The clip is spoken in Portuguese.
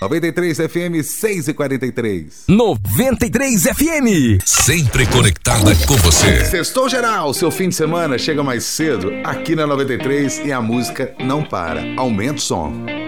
93 FM 6h43. 93 FM. Sempre conectada com você. Sextou geral, seu fim de semana chega mais cedo aqui na 93 e a música não para. Aumenta o som.